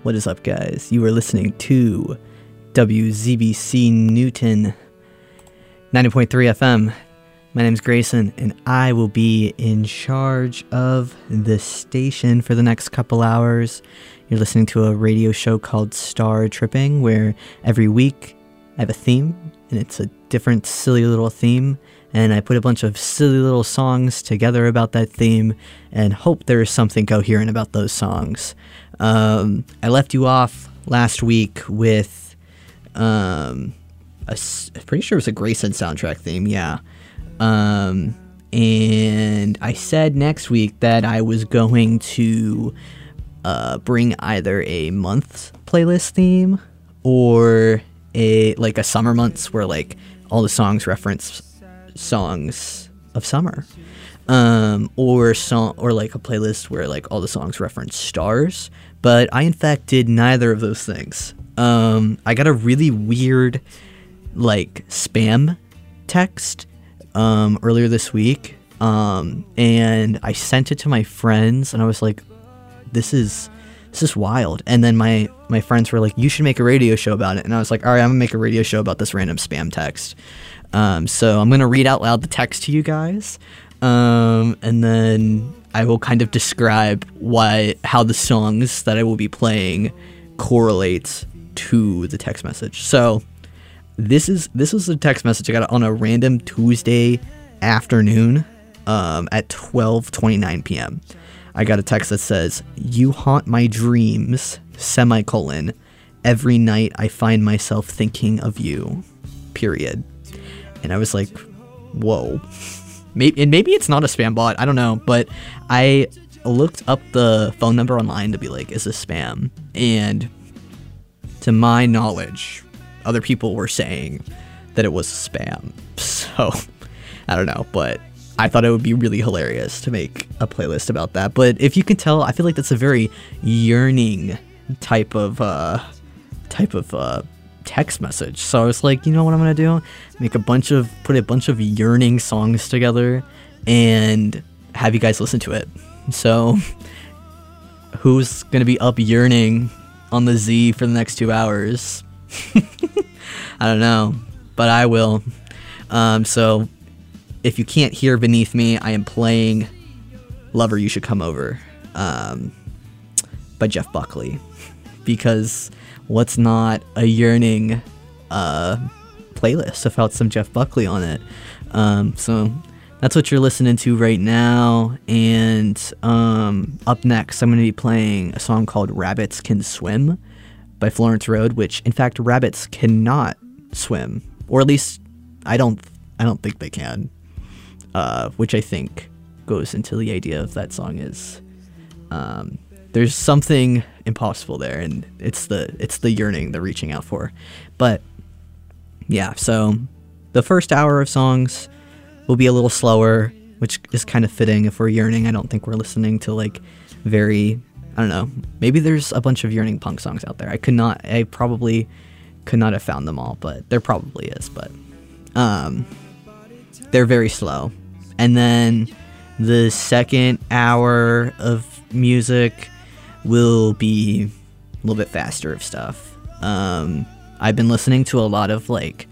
What is up, guys? You are listening to WZBC Newton 90.3 FM. My name's Grayson, and I will be in charge of the station for the next couple hours. You're listening to a radio show called Star Tripping, where every week I have a theme, and it's a different silly little theme, and I put a bunch of silly little songs together about that theme, and hope there is something coherent about those songs. I left you off last week with, I'm pretty sure it was a Grayson soundtrack theme, yeah. And I said next week that I was going to bring either a month's playlist theme or a summer months where like all the songs reference songs of summer, or like a playlist where like all the songs reference stars. But I in fact did neither of those things. I got a really weird like spam text earlier this week, and I sent it to my friends, and I was like, this is wild. And then my friends were like, you should make a radio show about it. And I was like, all right, I'm gonna make a radio show about this random spam text. So I'm gonna read out loud the text to you guys, and then I will kind of describe how the songs that I will be playing correlate to the text message. So this was a text message I got on a random Tuesday afternoon at 12:29 p.m. I got a text that says, "You haunt my dreams, semicolon. Every night I find myself thinking of you, period." And I was like, whoa. Maybe it's not a spam bot, I don't know, but I looked up the phone number online to be like, is this spam? And to my knowledge, other people were saying that it was spam. So, I don't know, but I thought it would be really hilarious to make a playlist about that. But if you can tell, I feel like that's a very yearning type of text message. So I was like, you know what I'm gonna do? Put a bunch of yearning songs together and have you guys listen to it. So who's gonna be up yearning on the Z for the next 2 hours? I don't know, but I will. So if you can't hear beneath me, I am playing Lover You Should Come Over by Jeff Buckley, because what's not a yearning playlist without some Jeff Buckley on it? So that's what you're listening to right now. And up next, I'm going to be playing a song called Rabbits Can Swim by Florence Road, which, in fact, rabbits cannot swim. Or at least, I don't think they can. Which I think goes into the idea of that song is there's something impossible there, and it's the yearning they're reaching out for. But yeah, so the first hour of songs will be a little slower, which is kind of fitting if we're yearning. I don't think we're listening to like I don't know, maybe there's a bunch of yearning punk songs out there. I probably could not have found them all, but there probably is. But they're very slow. And then the second hour of music will be a little bit faster of stuff. I've been listening to a lot of like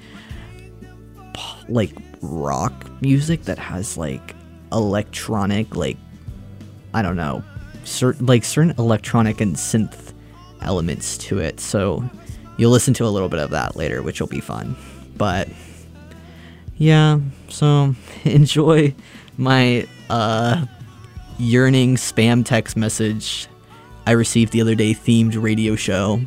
rock music that has like electronic, like, I don't know, certain electronic and synth elements to it. So you'll listen to a little bit of that later, which will be fun. But yeah, so enjoy my yearning spam text message I received the other day themed radio show.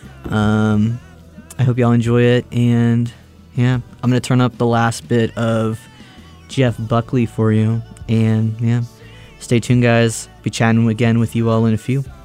I hope y'all enjoy it, and yeah, I'm gonna turn up the last bit of Jeff Buckley for you, and yeah, stay tuned, guys. Be chatting again with you all in a few.